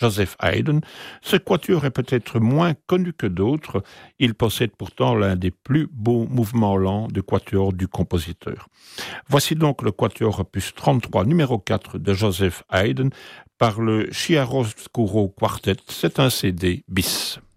Joseph Haydn. Ce quatuor est peut-être moins connu que d'autres. Il possède pourtant l'un des plus beaux mouvements lents de quatuor du compositeur. Voici donc le quatuor opus 33, numéro 4 de Joseph Haydn par le Chiaroscuro Quartet. C'est un CD bis.